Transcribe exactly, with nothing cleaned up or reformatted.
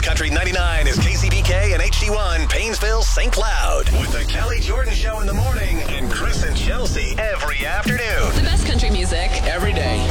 Country ninety-nine is K C B K and H D one, Painesville, Saint Cloud. With the Kelly Jordan Show in the morning and Chris and Chelsea every afternoon. The best country music. Every day.